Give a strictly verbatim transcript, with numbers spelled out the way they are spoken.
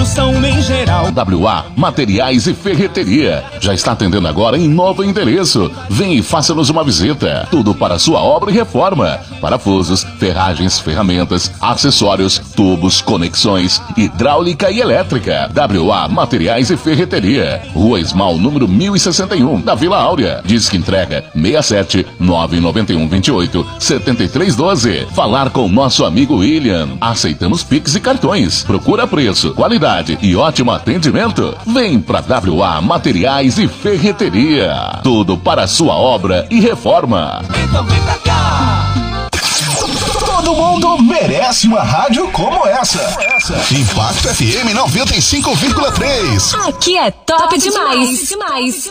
construção em geral. W A Materiais e Ferreteria. Já está atendendo agora em novo endereço. Vem e faça-nos uma visita. Tudo para sua obra e reforma. Parafusos, ferragens, ferramentas, acessórios, tubos, conexões, hidráulica e elétrica. W A Materiais e Ferreteria. Rua Esmal, número mil e sessenta e um, da Vila Áurea. Disque entrega seis sete nove nove um dois oito sete três um dois. Falar com nosso amigo William. Aceitamos Pix e cartões. Procura preço, qualidade e ótimo atendimento. Vem pra W A Materiais e Ferreteria. Tudo para sua obra e reforma. Então vem pra cá. Todo mundo merece uma rádio como essa. Impacto F M noventa e cinco vírgula três. Aqui é top, top demais. demais. demais.